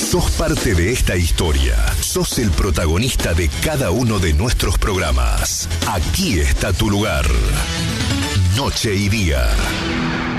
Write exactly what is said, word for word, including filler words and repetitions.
Sos parte de esta historia. Sos el protagonista de cada uno de nuestros programas. Aquí está tu lugar. Noche y día.